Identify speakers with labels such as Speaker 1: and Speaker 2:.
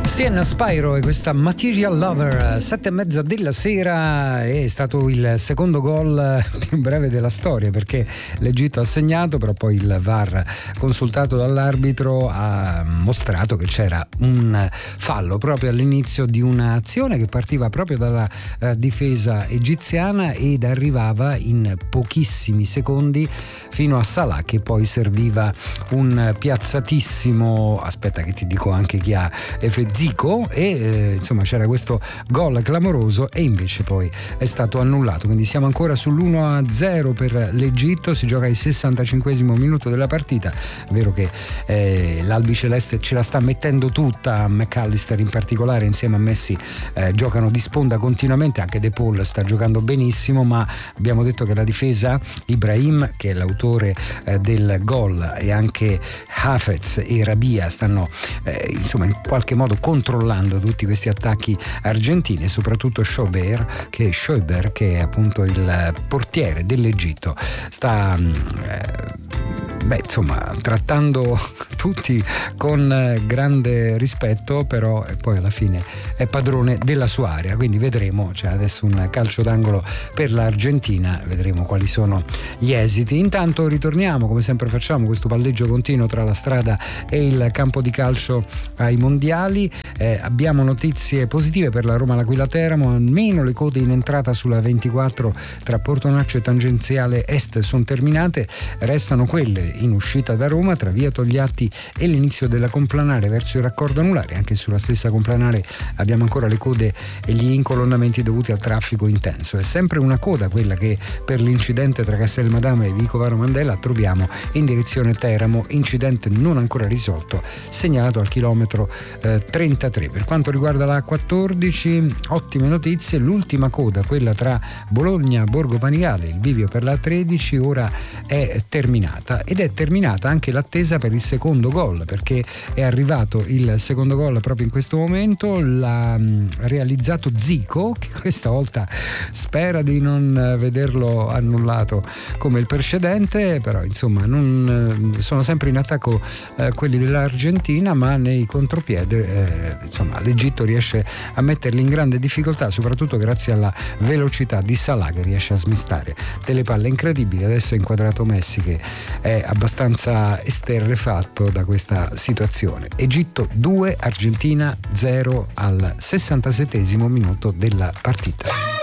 Speaker 1: Sienna Spyro e questa Material Lover, 7:30 della sera. È stato il secondo gol più breve della storia, perché l'Egitto ha segnato, però poi il VAR, consultato dall'arbitro, ha mostrato che c'era un fallo proprio all'inizio di un'azione che partiva proprio dalla difesa egiziana ed arrivava in pochissimi secondi fino a Salah, che poi serviva un piazzatissimo, aspetta che ti dico anche chi ha, Zico, e insomma c'era questo gol clamoroso e invece poi è stato annullato, quindi siamo ancora sull'1-0 per l'Egitto. Si gioca il 65esimo minuto della partita. È vero che l'albiceleste ce la sta mettendo tutta, McAllister in particolare insieme a Messi giocano di sponda continuamente, anche De Paul sta giocando benissimo, ma abbiamo detto che la difesa, Ibrahim che è l'autore del gol, e anche Hafez e Rabia stanno insomma in qualche modo controllando tutti questi attacchi argentini, e soprattutto Schober che è appunto il portiere dell'Egitto, sta trattando tutti con grande rispetto, però poi alla fine è padrone della sua area, quindi vedremo. C'è adesso un calcio d'angolo per l'Argentina, vedremo quali sono gli esiti. Intanto ritorniamo, come sempre facciamo, questo palleggio continuo tra la strada e il campo di calcio ai mondiali. Abbiamo notizie positive per la Roma-L'Aquila Teramo, almeno le code in entrata sulla 24 tra Portonaccio e tangenziale est sono terminate, restano quelle in uscita da Roma tra via Togliatti e l'inizio della complanare verso il raccordo anulare. Anche sulla stessa complanare abbiamo ancora le code e gli incolonnamenti dovuti al traffico intenso. È sempre una coda quella che per l'incidente tra Castelmadama e Vicovaro Mandela troviamo in direzione Teramo, incidente non ancora risolto, segnalato al chilometro 33. Per quanto riguarda la 14, ottime notizie, l'ultima coda, quella tra Bologna Borgo Panigale, il bivio per la 13, ora è terminata, ed è terminata anche l'attesa per il secondo gol, perché è arrivato il secondo gol proprio in questo momento. L'ha realizzato Zico, che questa volta spera di non vederlo annullato come il precedente, però insomma non sono sempre in attacco quelli dell'Argentina, ma nei contropiede l'Egitto riesce a metterli in grande difficoltà, soprattutto grazie alla velocità di Salah, che riesce a smistare delle palle incredibili. Adesso è inquadrato Messi, che è abbastanza esterrefatto da questa situazione. Egitto 2, Argentina 0 al 67esimo minuto della partita.